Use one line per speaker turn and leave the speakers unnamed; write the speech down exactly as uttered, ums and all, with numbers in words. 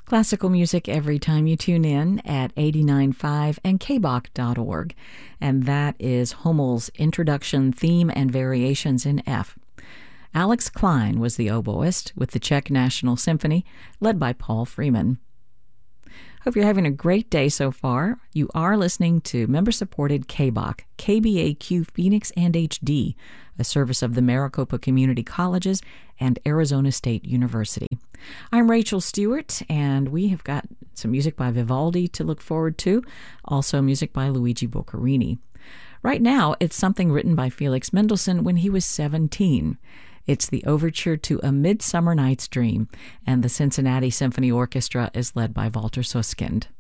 Classical music every time you tune in at eighty-nine point five and k bach dot org. And that is Hummel's Introduction, Theme, and Variations in F. Alex Klein was the oboist with the Czech National Symphony, led by Paul Freeman. Hope you're having a great day so far. You are listening to member-supported K Bach, K B A Q Phoenix and H D, a service of the Maricopa Community Colleges and Arizona State University. I'm Rachel Stewart, and we have got some music by Vivaldi to look forward to, also music by Luigi Boccherini. Right now, it's something written by Felix Mendelssohn when he was seventeen. It's the overture to A Midsummer Night's Dream, and the Cincinnati Symphony Orchestra is led by Walter Susskind.